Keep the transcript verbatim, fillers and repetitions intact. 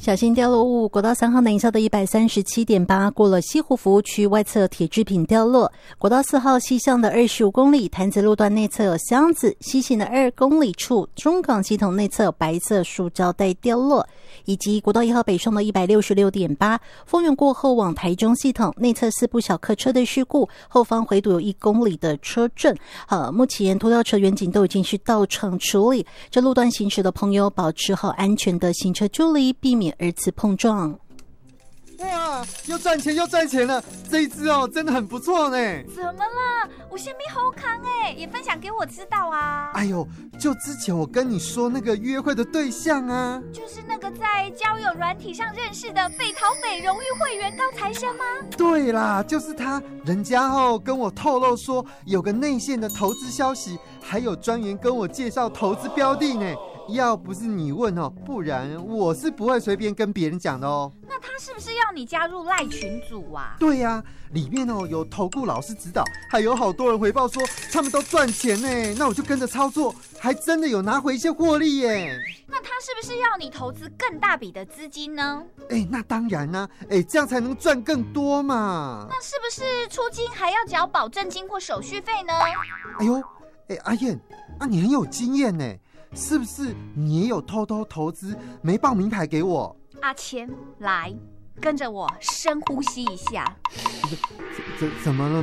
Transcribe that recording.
小心掉落物，国道三号南营校的 一百三十七点八 过了西湖服务区外侧铁制品掉落，国道四号西向的二十五公里潭子路段内侧有箱子，西行的二公里处中港系统内侧有白色塑胶袋掉落，以及国道一号北上的 一百六十六点八 丰原过后往台中系统内侧四部小客车的事故，后方回堵有一公里的车阵。好，目前拖吊车远景都已经是到场处理，这路段行驶的朋友保持好安全的行车距离，避免二次碰撞。 哇，又赚钱又赚钱了！这一支哦，真的很不错呢。 怎么了？我先没好康哎，也分享给我知道啊。 哎呦，就之前我跟你说那个约会的对象啊， 就是那个在交友软体上认识的北桃北荣誉会员高材生吗？ 对啦，就是他。人家哦跟我透露说，有个内线的投资消息，还有专员跟我介绍投资标的呢。要不是你问哦，不然我是不会随便跟别人讲的哦。 那他是不是要你加入赖群组啊？ 对呀、啊，里面哦有投顾老师指导，还有好多人回报说他们都赚钱呢。那我就跟着操作，还真的有拿回一些获利耶。 那他是不是要你投资更大笔的资金呢？ 哎，那当然啦、啊，哎，这样才能赚更多嘛。 那是不是出金还要缴保证金或手续费呢？ 哎呦，哎阿燕，啊你很有经验呢。是不是你也有偷偷投资没报名牌给我？ 阿谦，来跟着我深呼吸一下。 怎怎怎么了？